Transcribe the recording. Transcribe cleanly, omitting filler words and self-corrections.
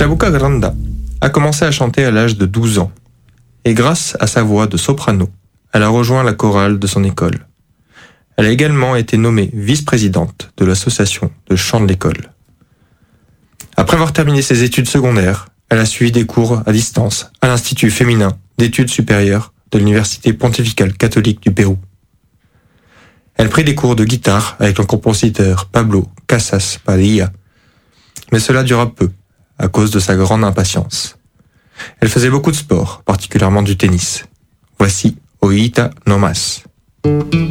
Chabuca Granda a commencé à chanter à l'âge de 12 ans, et grâce à sa voix de soprano, elle a rejoint la chorale de son école. Elle a également été nommée vice-présidente de l'association de chant de l'école. Après avoir terminé ses études secondaires, elle a suivi des cours à distance à l'Institut féminin d'études supérieures de l'Université pontificale catholique du Pérou. Elle prit des cours de guitare avec le compositeur Pablo Casas Padilla, mais cela dura peu à cause de sa grande impatience. Elle faisait beaucoup de sport, particulièrement du tennis. Voici Oita no Más.